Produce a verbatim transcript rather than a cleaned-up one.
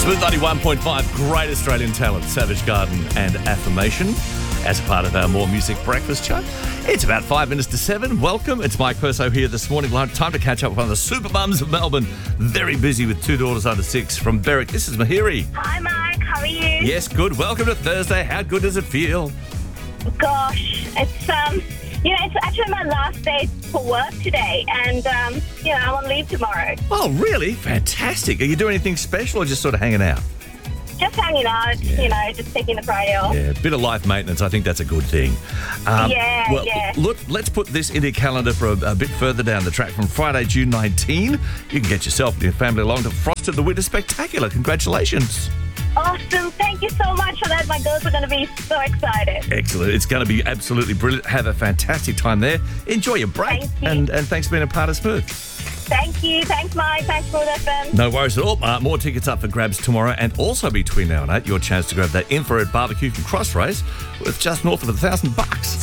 Smooth ninety-one point five, great Australian talent, Savage Garden and Affirmation, as part of our More Music Breakfast show. It's about five minutes to seven. Welcome. It's Mike Perso here this morning. We'll have time to catch up with one of the super mums of Melbourne. Very busy with two daughters under six from Berwick. This is Mahiri. Hi, Mike. How are you? Yes, good. Welcome to Thursday. How good does it feel? Gosh, it's um, you know, it's actually my last day for work today, and um, you know, I'm on leave tomorrow. Oh, really? Fantastic. Are you doing anything special or just sort of hanging out? Just hanging out, Yeah. you know, just taking the Friday off. Yeah, a bit of life maintenance. I think that's a good thing. Um, Yeah, well, yeah. Look, let's put this in your calendar for a, a bit further down the track. From Friday, June nineteenth, you can get yourself and your family along to Frosted the Winter Spectacular. Congratulations. Awesome. Thank you so much for that. My girls are going to be so excited. Excellent. It's going to be absolutely brilliant. Have a fantastic time there. Enjoy your break. Thank you. And, and thanks for being a part of Smooth. Thank you. Thanks, Mike. Thanks for that, Ben. No worries at all. Uh, more tickets up for grabs tomorrow, and also between now and eight, your chance to grab that infrared barbecue from Crossrace with just north of a thousand bucks.